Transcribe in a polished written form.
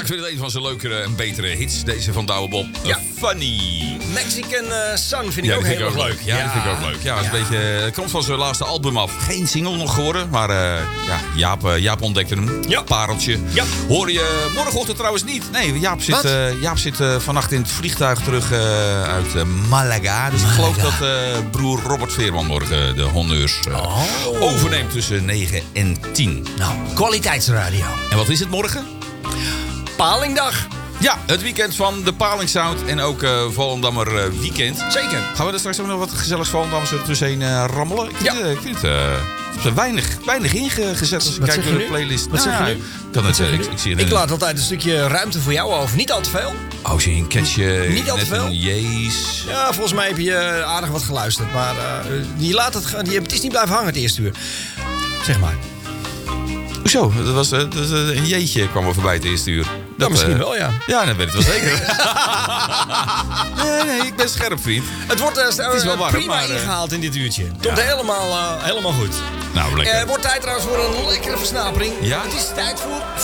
Ik vind het een van zijn leukere en betere hits. Deze van Douwe Bob. Ja. Funny. Mexican Sun vind ik Ja, ook dat vind heel ik ook erg leuk. Ja, dat vind ik ook leuk. Ja, het is een beetje, het komt van zijn laatste album af. Geen single nog geworden, maar Jaap ontdekte hem. Ja. Pareltje. Ja. Hoor je morgenochtend trouwens niet? Nee, Jaap zit vannacht in het vliegtuig terug uit Malaga. Dus ik geloof dat broer Robert Veerman morgen de honneurs overneemt tussen 9 en 10. Nou, kwaliteitsradio. En wat is het morgen? Palingdag. Ja, het weekend van de Palingsound en ook Volendammer weekend. Zeker. Gaan we er straks ook nog wat gezelligs Volendammers er tussenheen rammelen? Ik vind het weinig ingezet als ik Wat kijk zeg door je de nu? playlist. Wat zeg je nu? Ik zie Ik laat altijd een stukje ruimte voor jou over. Niet al te veel. Oh, zie je een catje. Niet al te veel? Jeez. Ja, volgens mij heb je aardig wat geluisterd. Maar het is niet blijven hangen het eerste uur. Zeg maar. Hoezo? Dat was een jeetje kwam er voorbij het eerste uur. Dat, misschien wel, ja. Ja, dat weet ik wel zeker. nee, ik ben scherp, vriend. Het wordt is wel warm, prima maar, ingehaald in dit uurtje. Het komt helemaal goed. Nou, lekker. Het wordt tijd trouwens voor een lekkere versnapering. Ja? Het is tijd voor